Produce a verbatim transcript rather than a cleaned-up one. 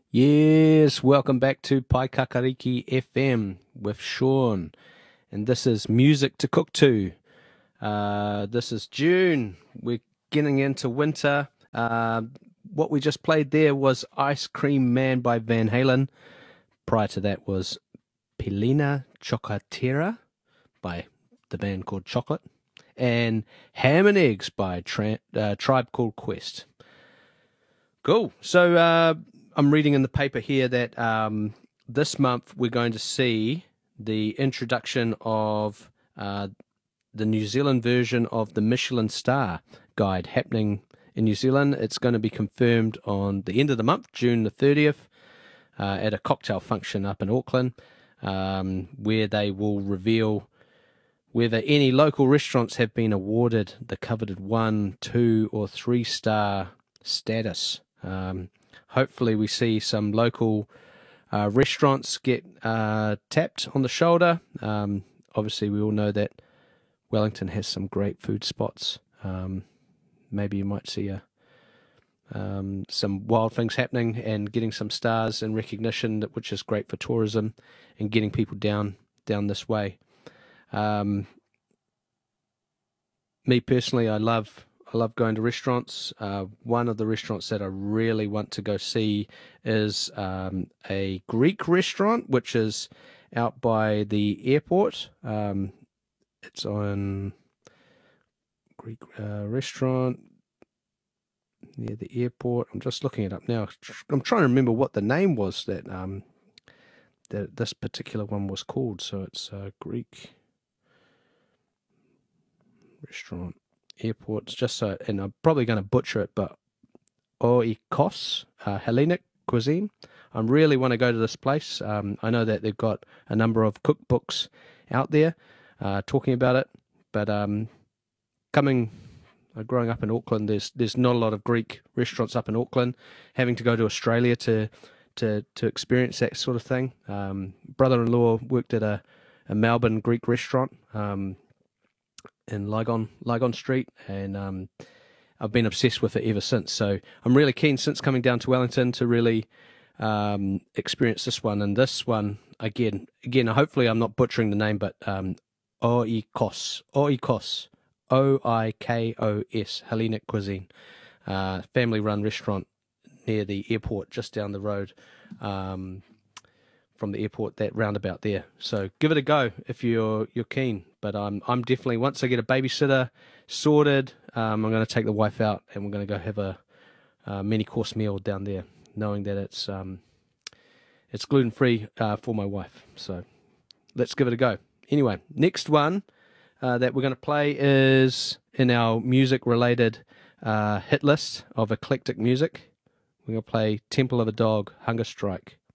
Yes, welcome back to Paikakariki F M with Sean, and this is music to cook to. Uh, this is June. We're getting into winter. Uh, what we just played there was Ice Cream Man by Van Halen. Prior to that was Pilina Chocolatera by the band called Chocolate, and Ham and Eggs by Tra- uh, Tribe Called Quest. Cool. So uh, I'm reading in the paper here that um, this month we're going to see the introduction of uh, the New Zealand version of the Michelin Star Guide happening in New Zealand. It's going to be confirmed on the end of the month, June the thirtieth, uh, at a cocktail function up in Auckland, um, where they will reveal whether any local restaurants have been awarded the coveted one, two, or three star status. Um, hopefully, we see some local uh, restaurants get uh, tapped on the shoulder. Um, obviously, we all know that Wellington has some great food spots. Um, maybe you might see a, um, some wild things happening and getting some stars and recognition, which is great for tourism and getting people down down this way. Um, me personally, I love I love going to restaurants. Uh, one of the restaurants that I really want to go see is um, a Greek restaurant, which is out by the airport. Um, it's on Greek uh, restaurant near the airport. I'm just looking it up now. I'm trying to remember what the name was that um, that this particular one was called. So it's a Greek restaurant. Airports, just so, and I'm probably going to butcher it, but Oikos, uh, Hellenic cuisine. I really want to go to this place. Um, I know that they've got a number of cookbooks out there uh, talking about it, but um, coming, uh, growing up in Auckland, there's there's not a lot of Greek restaurants up in Auckland. Having to go to Australia to to to experience that sort of thing. Um, brother-in-law worked at a, a Melbourne Greek restaurant. Um, in Lygon, Lygon Street, and um, I've been obsessed with it ever since. So I'm really keen, since coming down to Wellington, to really um, experience this one. And this one, again, again, hopefully I'm not butchering the name, but um, Oikos, Oikos, O I K O S, Hellenic cuisine, uh, family-run restaurant near the airport, just down the road um, from the airport, that roundabout there. So give it a go if you're you're keen. But I'm I'm definitely, once I get a babysitter sorted, um, I'm going to take the wife out and we're going to go have a, a mini course meal down there, knowing that it's um it's gluten free uh, for my wife. So let's give it a go. Anyway, next one uh, that we're going to play is in our music related uh, hit list of eclectic music. We're going to play Temple of a Dog, Hunger Strike.